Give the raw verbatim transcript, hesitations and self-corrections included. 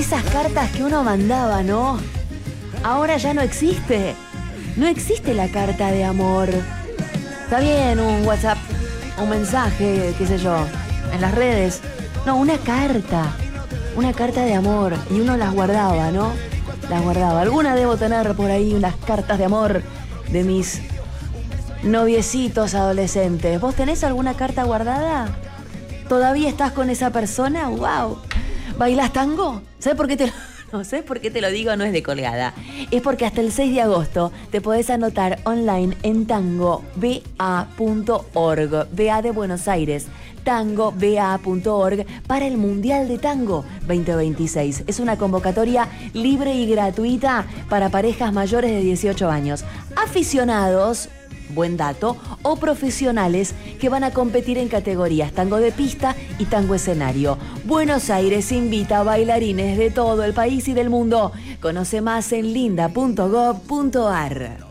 Esas cartas que uno mandaba, ¿no? Ahora ya no existe. No existe la carta de amor. Está bien un WhatsApp, un mensaje, qué sé yo, en las redes. No, una carta. Una carta de amor. Y uno las guardaba, ¿no? Las guardaba. Alguna debo tener por ahí unas cartas de amor de mis noviecitos adolescentes. ¿Vos tenés alguna carta guardada? ¿Todavía estás con esa persona? ¡Wow! ¿Bailás tango? ¿Sabes por qué te lo, no, ¿sabes por qué te lo digo? No es de colgada. Es porque hasta el seis de agosto te podés anotar online en tango b a punto org. B A de Buenos Aires. tango b a punto org para el Mundial de Tango veinte veintiséis. Es una convocatoria libre y gratuita para parejas mayores de dieciocho años. Aficionados, buen dato, o profesionales que van a competir en categorías tango de pista y tango escenario. Buenos Aires invita a bailarines de todo el país y del mundo. Conoce más en linda punto gov punto ar.